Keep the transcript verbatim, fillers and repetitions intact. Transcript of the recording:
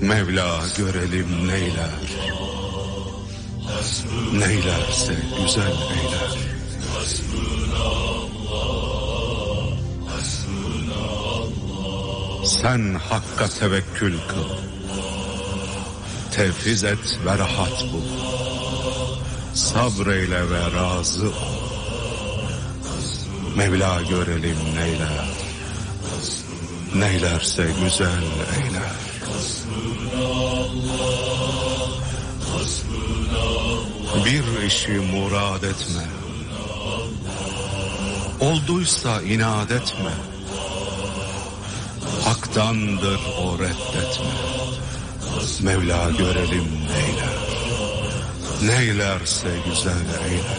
Mevla görelim neyler, neylerse güzel eyler. Sen hakka tevekkül kıl, tevfiz et ve rahat bul, sabreyle ve razı ol. Mevla görelim neyler, neylerse güzel eyler. Bir işi murad etme, olduysa inat etme, haktandır o reddetme. Mevla görelim neyler, neylerse güzel eyler.